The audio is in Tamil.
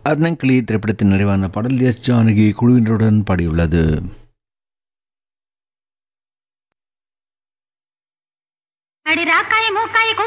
அர்ணங்கிளி திரைப்படத்தின் நிறைவான பாடல் எஸ் ஜானகி குழுவினருடன் பாடியுள்ளது. அடி ராக்காய் மூக்காய்